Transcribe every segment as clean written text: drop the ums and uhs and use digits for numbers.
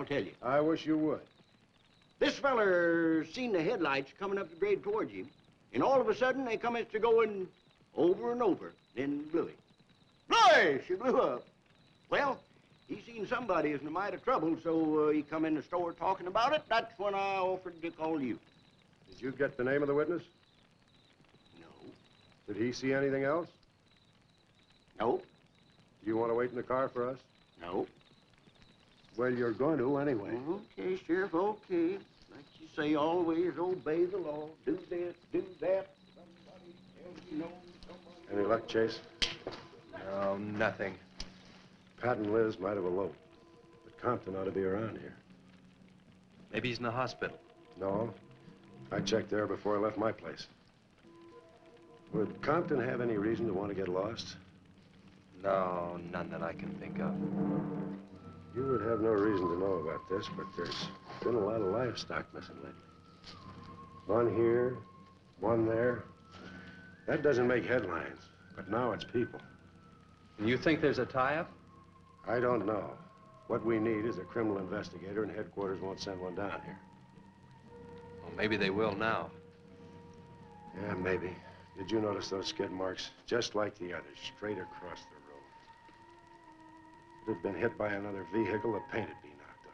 I'll tell you. I wish you would. This feller seen the headlights coming up the grade towards him, and all of a sudden they commenced to going over and over, then blew him. Bloy! She blew up. Well, he seen somebody is in a mite of trouble, so he come in the store talking about it. That's when I offered to call you. Did you get the name of the witness? No. Did he see anything else? No. Do you want to wait in the car for us? No. Well, you're going to anyway. Okay, Sheriff, okay. Like you say, always obey the law. Do this, do that. Somebody tells you no, somebody... Any luck, Chase? No, nothing. Pat and Liz might have eloped, but Compton ought to be around here. Maybe he's in the hospital. No. I checked there before I left my place. Would Compton have any reason to want to get lost? No, none that I can think of. You would have no reason to know about this, but there's been a lot of livestock missing lately. One here, one there. That doesn't make headlines, but now it's people. And you think there's a tie-up? I don't know. What we need is a criminal investigator, and headquarters won't send one down here. Well, maybe they will now. Yeah, maybe. Did you notice those skid marks? Just like the others, straight across the road. If it had been hit by another vehicle, the paint would be knocked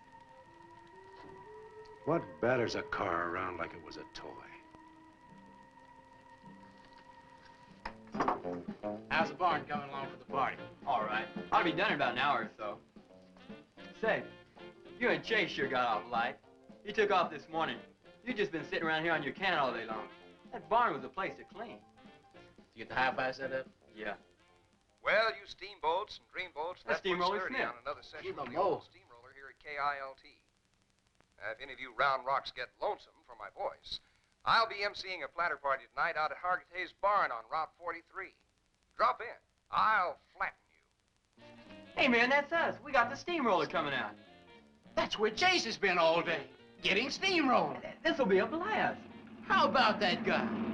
off. What batters a car around like it was a toy? How's the barn coming along for the party? All right. I'll be done in about an hour or so. Say, you and Chase sure got off light. He took off this morning. You just been sitting around here on your can all day long. That barn was a place to clean. Did you get the hi-fi set up? Yeah. Well, you steamboats and dreamboats, That's we're Steamroller sturdy Smith. on another session Keep 'em of the old low. steamroller here at KILT. If any of you Round Rocks get lonesome for my voice, I'll be emceeing a platter party tonight out at Hargitay's Barn on Route 43. Drop in. I'll flatten you. Hey, man, that's us. We got the steamroller coming out. That's where Chase has been all day, getting steamrolled. This'll be a blast. How about that guy?